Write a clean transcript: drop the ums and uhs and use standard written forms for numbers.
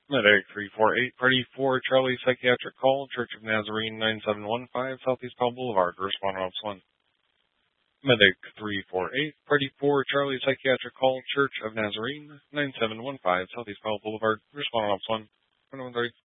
Medic 348, Party 4, Charlie Psychiatric Call, Church of Nazarene 9715, Southeast Palm Boulevard, respond ops 1. Medic 348, Party 4, Charlie Psychiatric Call, Church of Nazarene 9715, Southeast Palm Boulevard, respond ops 1. 113.